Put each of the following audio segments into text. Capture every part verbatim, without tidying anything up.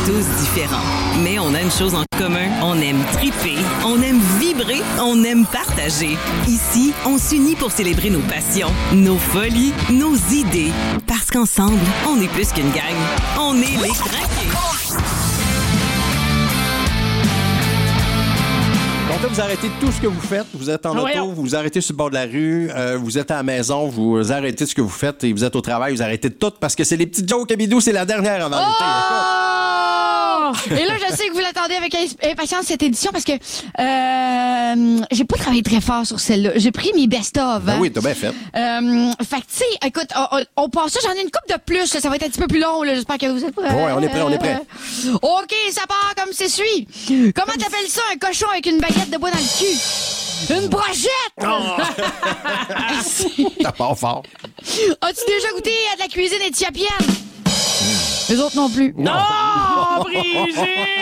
tous différents. Mais on a une chose en commun. On aime triper, on aime vibrer, on aime partager. Ici, on s'unit pour célébrer nos passions, nos folies, nos idées. Parce qu'ensemble, on est plus qu'une gang. On est les Crinqués. Donc là, vous arrêtez tout ce que vous faites. Vous êtes en Ah, auto, voyons. vous vous arrêtez sur le bord de la rue, euh, vous êtes à la maison, vous arrêtez ce que vous faites et vous êtes au travail, vous arrêtez tout parce que c'est les petites jokes à bidou, c'est la dernière avant l'été. Oh! Et là, je sais que vous l'attendez avec impatience cette édition parce que euh, j'ai pas travaillé très fort sur celle-là. J'ai pris mes best-of. Ben hein. oui, t'as bien fait. Euh, fait que, tu sais, écoute, on, on passe ça, j'en ai une coupe de plus. Là, ça va être un petit peu plus long. Là, j'espère que vous êtes prêts. Ouais, on est prêts, on est prêts. OK, ça part comme c'est suit. Comment t'appelles ça, un cochon avec une baguette de bois dans le cul? Une brochette! Ça part fort. As-tu déjà goûté à de la cuisine éthiopienne? Les autres non plus. Non. Oh, Brigitte!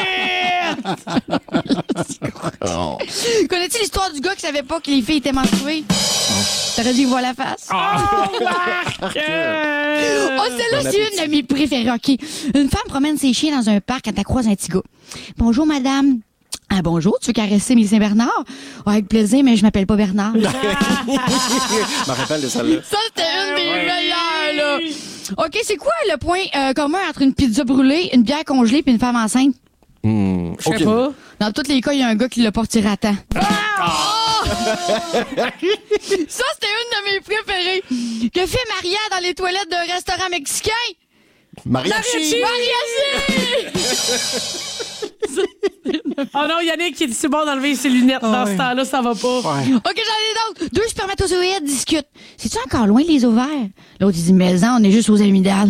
Oh. Connais-tu l'histoire du gars qui savait pas que les filles étaient menstruées? T'aurais dû y voir la face. Oh, Marc! Oh, celle-là, Bon c'est une de mes préférées. OK. Une femme promène ses chiens dans un parc quand elle croise un petit gars. Bonjour, madame. Ah, bonjour, tu veux caresser mes Saint-Bernard? Oh, avec plaisir, mais je m'appelle pas Bernard. Je me rappelle de celle-là. Ça, c'était une des meilleures, là. OK, c'est quoi le point euh, commun entre une pizza brûlée, une bière congelée et une femme enceinte? Hmm, Je sais aucune. pas. Dans tous les cas, il y a un gars qui l'a pas tiré à temps. Oh! Ça, c'était une de mes préférées. Que fait Maria dans les toilettes d'un restaurant mexicain? Mariachi. Mariachi! Oh non, Yannick qui est si bon d'enlever ses lunettes. Oh, Dans ouais. ce temps-là, ça va pas. Ouais. OK, j'en ai d'autres. Deux spermatozoïdes discutent. C'est-tu encore loin, les ovaires? L'autre, il dit, mais en, on est juste aux amygdales.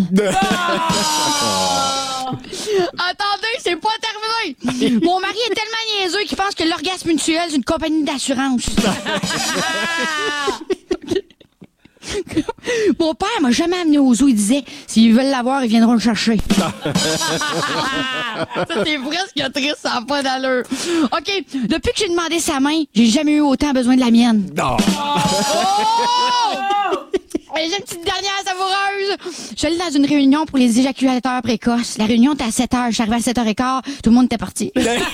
Attendez, c'est pas terminé. Mon mari est tellement niaiseux qu'il pense que l'orgasme mutuel, c'est une compagnie d'assurance. Mon père m'a jamais amené au zoo. Il disait, s'ils veulent l'avoir, ils viendront le chercher. Ça, c'est presque triste, ça n'a pas d'allure. OK, depuis que j'ai demandé sa main, j'ai jamais eu autant besoin de la mienne. Non. Oh! Et j'ai une petite dernière savoureuse. Je suis allée dans une réunion pour les éjaculateurs précoces. La réunion était à sept heures. Je suis arrivée à sept heures quinze. Tout le monde était parti. Et c'était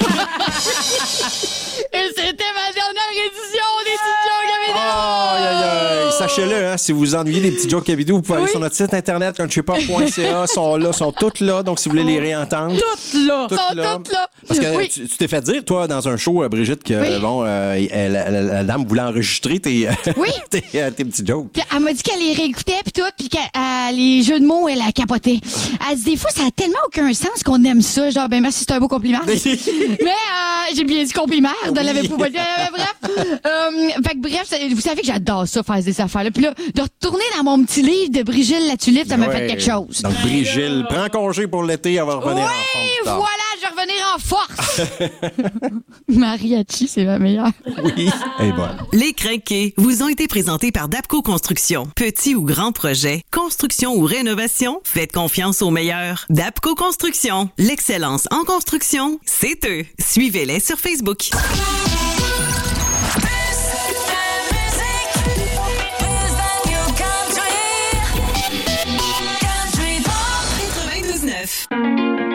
ma dernière édition des petites jokes à vidéo. Aïe, aïe, aïe. Sachez-le, hein, si vous vous ennuyez des petits jokes à vidéo, vous pouvez aller Oui. sur notre site internet countrypop point c a. sont là, sont toutes là. Donc, si vous voulez les réentendre. Toutes là. Toutes Sont là. toutes là. Parce que Oui. tu, tu t'es fait dire, toi, dans un show, euh, Brigitte, que Oui. bon, euh, elle- la, la- la dame voulait enregistrer tes, Oui. tes, euh, tes petits jokes. Puis elle m'a dit qu'elle les réécoutait puis tout, puis que euh, les jeux de mots, elle a capoté. Elle dit des fois, ça a tellement aucun sens qu'on aime ça. Genre, ben merci, c'est un beau compliment. Mais euh, j'ai bien dit compliment, de l'avait pas dit. Euh, bref. Euh, fait que bref, ça- vous savez que j'adore ça, faire des affaires-là. Puis là, de retourner dans mon petit livre de Brigitte la Tulipe, ça m'a Ouais. fait quelque chose. Donc, Brigitte, prends congé pour l'été, elle va revenir en forme Oui, plus tard. voilà, je vais revenir en force. Mariachi, c'est ma meilleure. Oui, elle est bonne. Les Crinqués vous ont été présentés par Dapco Construction. Petit ou grand projet, construction ou rénovation, faites confiance aux meilleurs. Dapco Construction, l'excellence en construction, c'est eux. Suivez-les sur Facebook.